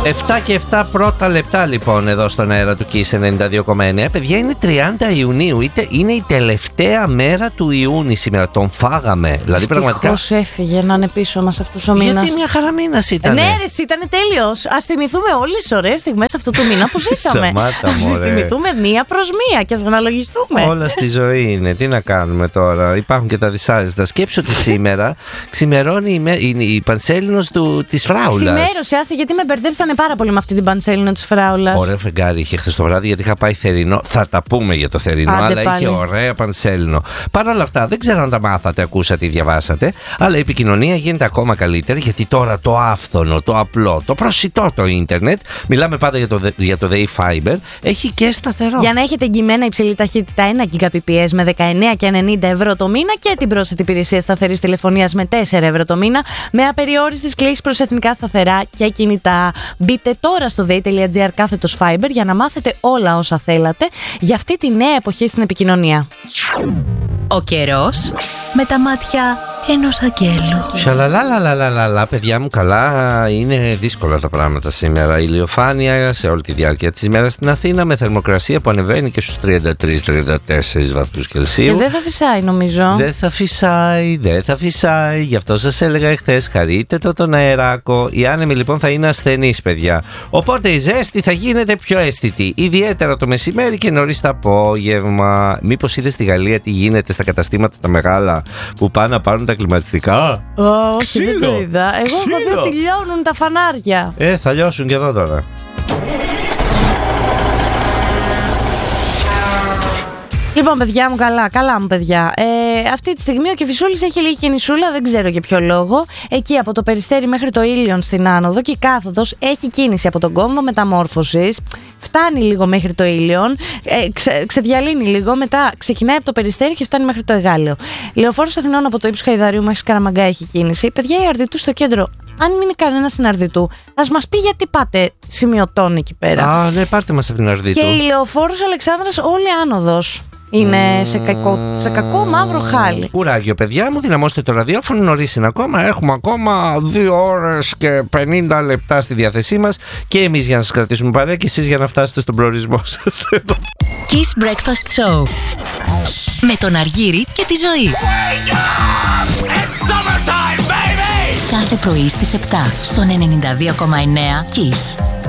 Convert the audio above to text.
7 και 7 πρώτα λεπτά λοιπόν εδώ στον αέρα του Kiss 92,9. Παιδιά, είναι 30 Ιουνίου. Είναι η τελευταία μέρα του Ιούνιου σήμερα. Τον φάγαμε. Δηλαδή πραγματικά. Ευτυχώς έφυγε να είναι πίσω μας αυτός ο μήνας. Γιατί μια χαρά μήνας ήταν. Ναι, ρε, ήταν τέλειος. Ας θυμηθούμε όλες τις ωραίες στιγμές αυτού του μήνα που ζήσαμε. Ας θυμηθούμε μία προς μία και ας αναλογιστούμε. Όλα στη ζωή είναι. Τι να κάνουμε τώρα. Υπάρχουν και τα δυσάρεστα. Σκέψου ότι σήμερα ξημερώνει η Πανσέλινος της Φράουλας. Ξημέρωσε, άσε, γιατί με μπερδέψανε πάρα πολύ με αυτή την Πανσέλινο της Φράουλας. Ωραίο φεγγάρι είχε χθες το βράδυ, γιατί είχα πάει θερινό. Θα τα πούμε για το θερινό, Άντε αλλά πάλι. είχε ωραία Πανσέλινο. Παρ' όλα αυτά, δεν ξέρω αν τα μάθατε, ακούσατε ή διαβάσατε, αλλά η επικοινωνία γίνεται ακόμα καλύτερη, γιατί τώρα το άφθονο, το απλό, το προσιτό το ίντερνετ, μιλάμε πάντα για το ΔΕΗ Fiber, έχει και σταθερό. Για να έχετε εγγυημένα υψηλή ταχύτητα 1 Gbps με 19,90 € το μήνα και την πρόσθετη υπηρεσία σταθερής τηλεφωνίας με 4 € το μήνα, με απεριόριστες κλήσεις προς εθνικά σταθερά και κινητά. Μπείτε τώρα στο dei.gr/Fiber για να μάθετε όλα όσα θέλατε για αυτή τη νέα εποχή στην επικοινωνία. Ο καιρός με τα μάτια ενός αγγέλου. Σαλαλαλαλαλαλα, παιδιά μου, καλά. Είναι δύσκολα τα πράγματα σήμερα. Ηλιοφάνεια σε όλη τη διάρκεια της μέρας στην Αθήνα, με θερμοκρασία που ανεβαίνει και στους 33-34 βαθμούς Κελσίου. Δεν θα φυσάει, νομίζω. Δεν θα φυσάει. Γι' αυτό σας έλεγα εχθές, χαρείτε τον αεράκο. Η άνεμη λοιπόν θα είναι ασθενής, παιδιά. Οπότε η ζέστη θα γίνεται πιο αισθητή. Ιδιαίτερα το μεσημέρι και νωρίς το απόγευμα. Μήπως είδες στη Γαλλία τι γίνεται στα καταστήματα τα μεγάλα που πάνε να πάρουν τα κλιματιστικά? Όχι, δεν το είδα. Εγώ έχω δει ότι λιώνουν τα φανάρια. Θα λιώσουν και εδώ τώρα. Λοιπόν, παιδιά μου, καλά μου παιδιά. Αυτή τη στιγμή ο Κηφισούλης έχει λίγη κινησούλα, δεν ξέρω για ποιο λόγο. Εκεί από το Περιστέρι μέχρι το Ήλιον στην άνοδο και η κάθοδος έχει κίνηση από τον κόμβο Μεταμόρφωσης. Φτάνει λίγο μέχρι το Ήλιον, ξεδιαλύνει λίγο, μετά ξεκινάει από το Περιστέρι και φτάνει μέχρι το Εγάλεο. Λεωφόρος Αθηνών από το ύψος Χαϊδαρίου μέχρι Σκαραμαγκά έχει κίνηση. Παιδιά, η Αρδιτού στο κέντρο, αν μείνει κανένα στην Αρδιτού, ας μας πει γιατί πάτε σημειωτών εκεί πέρα. Ναι, πάρτε μας από την Αρδιτού. Και η Λεωφόρος Αλεξάνδρας όλη άνοδος είναι σε κακό μαύρο χάλι. Κουράγιο, παιδιά μου, δυναμώστε το ραδιόφωνο, νωρίς είναι ακόμα. Έχουμε ακόμα 2 ώρες και 50 λεπτά στη διάθεσή μας και εμείς για να σας κρατήσουμε παρέα και εσείς για να φτάσετε στον προορισμό σας. Kiss Breakfast Show με τον Αργύρη και τη Ζωή. Κάθε πρωί στις 7 στον 92,9 Kiss.